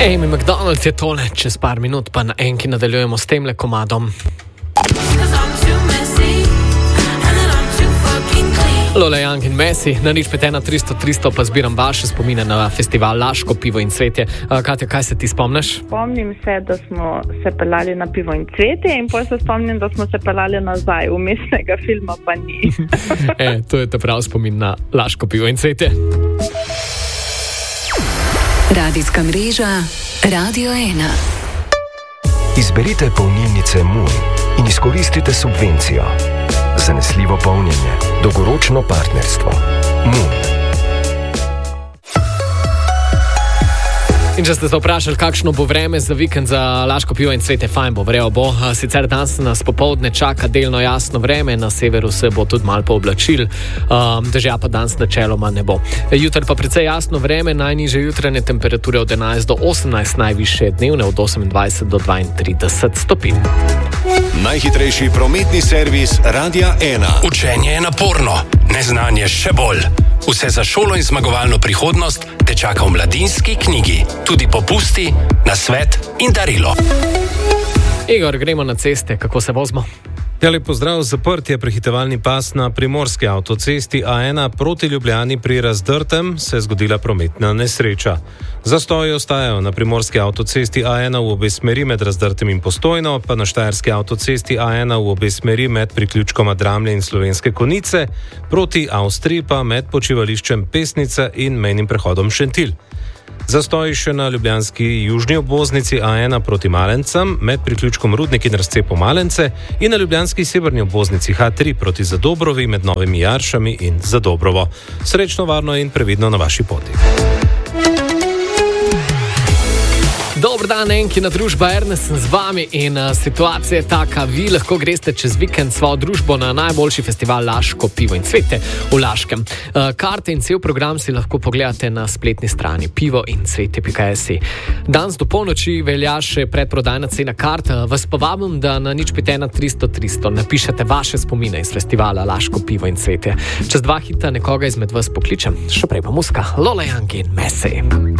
Amy McDonald je tole, čez par minut pa na enki nadaljujemo s temle komadom. Lola Young in Messi, na nič 51300 pa zbiram vaše spomine na festival Laško pivo in cvetje. Katja, kaj se ti spomniš? Spomnim se, da smo se pelali na pivo in cvetje in potem se spomnim, da smo se pelali nazaj, vmesnega filma pa ni. To je ta prav spomin na Laško pivo in cvetje. Radijska mreža Radio 1. Izberite polnilnice Moon in izkoristite subvencijo. Zanesljivo polnjenje, dolgoročno partnerstvo. Moon. In če ste se vprašali, kakšno bo vreme za vikend za Laško pivo in cvetje, fajn bo, vreo bo. Sicer danes nas popoldne čaka delno jasno vreme, na severu se bo tudi malo pooblačil, dežja pa danes načeloma ne bo. Jutri pa precej jasno vreme, najnižje jutranje temperature od 11 do 18, najvišje dnevne od 28 do 32 stopinj. Najhitrejši prometni servis Radia 1. Učenje je naporno, neznanje še bolj. Vse za šolo in zmagovalno prihodnost te čaka v Mladinski knjigi. Tudi popusti, nasvet in darilo. Igor, gremo na ceste, kako se vozimo? Lep pozdrav, zaprt je prehitevalni pas na primorski avtocesti A1 proti Ljubljani pri Razdrtem, se je zgodila prometna nesreča. Zastoji ostajajo na primorski avtocesti A1 v obe smeri med Razdrtem in Postojno, pa na štajerski avtocesti A1 v obe smeri med priključkoma Dramlje in Slovenske Konjice, proti Avstriji pa med počivališčem Pesnica in mejnim prehodom Šentilj. Zastoji še na ljubljanski južni obvoznici A1 proti Malencem, med priključkom Rudnik in razcepom Malence in na ljubljanski severni obvoznici H3 proti Zadobrovi med Novimi Jaršami in Zadobrovo. Srečno, varno in previdno na vaši poti. Dober dan, enkina družba, Ernest sem z vami in situacija je taka, vi lahko greste čez vikend svojo družbo na najboljši festival Laško pivo in cvetje v Laškem. Karte in cel program si lahko pogledate na spletni strani pivoincvetje.si. Danes do polnoči velja še predprodajna cena kart, vas pa vabim, da na nič 51300 napišete vaše spomine iz festivala Laško pivo in cvetje. Čez 2 hita nekoga izmed vas pokličem, še prej pa muska, Lola Young in Messi.